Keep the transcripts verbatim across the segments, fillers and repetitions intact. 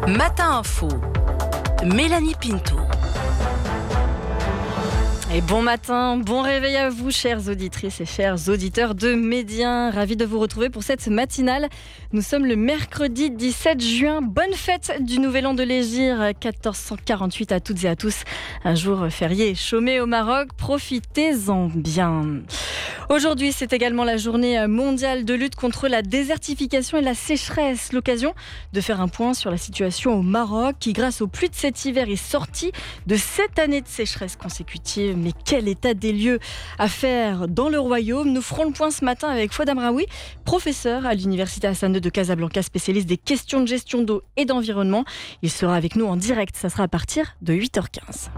Matin Info, Mélanie Pinto. Et bon matin, bon réveil à vous, chères auditrices et chers auditeurs de Média. Ravis de vous retrouver pour cette matinale. Nous sommes le mercredi dix-sept juin. Bonne fête du Nouvel An de l'Hégire quatorze cent quarante-huit à toutes et à tous. Un jour férié chômé au Maroc. Profitez-en bien. Aujourd'hui, c'est également la journée mondiale de lutte contre la désertification et la sécheresse. L'occasion de faire un point sur la situation au Maroc qui, grâce aux pluies de cet hiver, est sortie de sept années de sécheresse consécutive. Mais quel état des lieux à faire dans le royaume? Nous ferons le point ce matin avec Fouad Amraoui, professeur à l'Université Hassan deux de Casablanca, spécialiste des questions de gestion d'eau et d'environnement. Il sera avec nous en direct, ça sera à partir de huit heures quinze.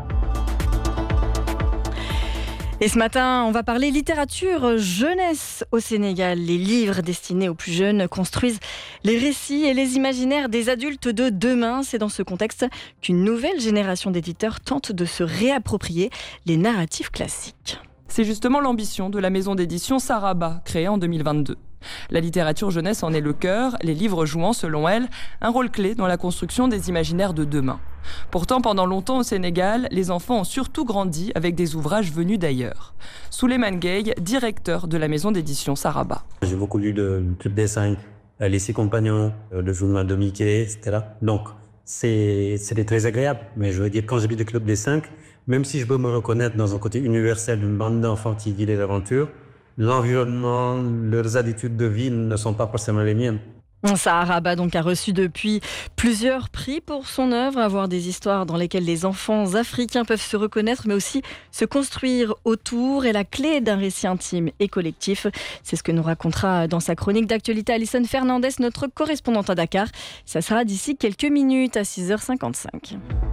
Et ce matin, on va parler littérature jeunesse au Sénégal. Les livres destinés aux plus jeunes construisent les récits et les imaginaires des adultes de demain. C'est dans ce contexte qu'une nouvelle génération d'éditeurs tente de se réapproprier les narratifs classiques. C'est justement l'ambition de la maison d'édition Saraba, créée en deux mille vingt-deux. La littérature jeunesse en est le cœur, les livres jouant, selon elle, un rôle clé dans la construction des imaginaires de demain. Pourtant, pendant longtemps au Sénégal, les enfants ont surtout grandi avec des ouvrages venus d'ailleurs. Souleymane Gueye, directeur de la maison d'édition Saraba. J'ai beaucoup lu le Club des Cinq, Les Six Compagnons, le journal de Mickey, et cetera. Donc, c'est, c'était très agréable. Mais je veux dire, quand j'ai lu le Club des Cinq, même si je peux me reconnaître dans un côté universel d'une bande d'enfants qui vit les aventures, l'environnement, leurs habitudes de vie ne sont pas forcément les miennes. Saraba donc a reçu depuis plusieurs prix pour son œuvre, avoir des histoires dans lesquelles les enfants africains peuvent se reconnaître, mais aussi se construire autour, est la clé d'un récit intime et collectif. C'est ce que nous racontera dans sa chronique d'actualité Alison Fernandez, notre correspondante à Dakar. Ça sera d'ici quelques minutes à six heures cinquante-cinq.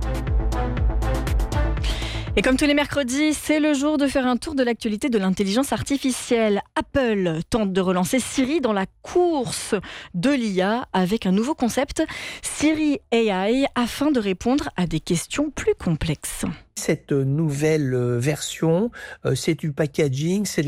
Et comme tous les mercredis, c'est le jour de faire un tour de l'actualité de l'intelligence artificielle. Apple tente de relancer Siri dans la course de l'I A avec un nouveau concept, Siri A I, afin de répondre à des questions plus complexes. Cette nouvelle version, c'est du packaging, c'est